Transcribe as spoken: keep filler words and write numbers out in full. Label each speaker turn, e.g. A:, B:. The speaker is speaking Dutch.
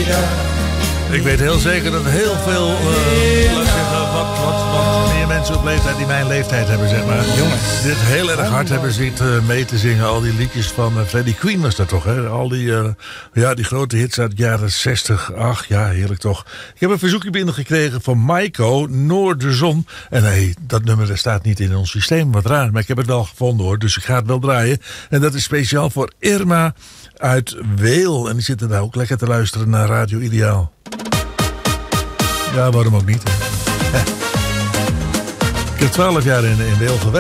A: Ik weet heel zeker dat heel veel uh, laat ik zeggen, wat, wat, wat meer mensen op leeftijd die mijn leeftijd hebben, zeg maar.
B: Jongens.
A: Dit heel erg hard hebben zitten mee te zingen. Al die liedjes van uh, Freddie Queen was dat toch, hè? Al die, uh, ja, die grote hits uit de jaren zestig. Ach ja, heerlijk toch. Ik heb een verzoekje binnengekregen van Maiko, Noor de Zon. En nee, dat nummer dat staat niet in ons systeem. Wat raar, maar ik heb het wel gevonden hoor. Dus ik ga het wel draaien. En dat is speciaal voor Irma uit Weel. En die zitten daar ook lekker te luisteren naar Radio Ideaal. Ja, waarom ook niet? Hè? Ik heb twaalf jaar in, in Weel gewerkt.